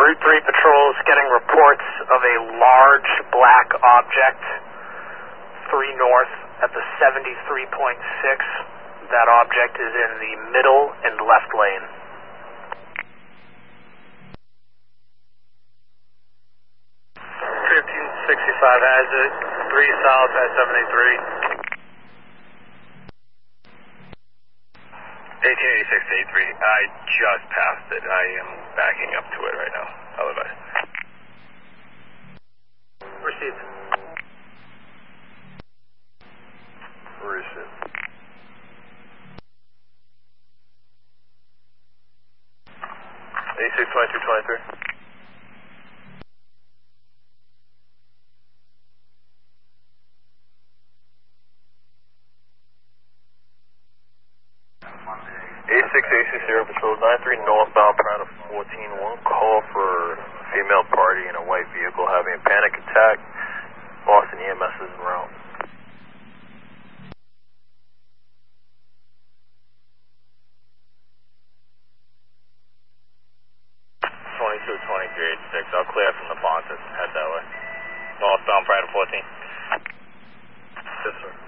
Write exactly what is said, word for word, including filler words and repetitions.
Route three patrols getting reports of a large black object three north at the seventy-three point six. That object is in the middle and left lane. fifteen sixty-five has it, three south at seventy-three. eighteen eighty-six to eighty-three, I just passed it. I am backing up to it right now. I'll advise. Received. Received. eighty-six twenty-two twenty-three. eighty-six eighty-six Sierra Patrol nine three northbound Prana fourteen one. Call for female party in a white vehicle having a panic attack. Boston E M S is around. twenty-two twenty-three eighty-six. I'll clear from the Fontes and head that way. Northbound Prana fourteen. Yes, sir.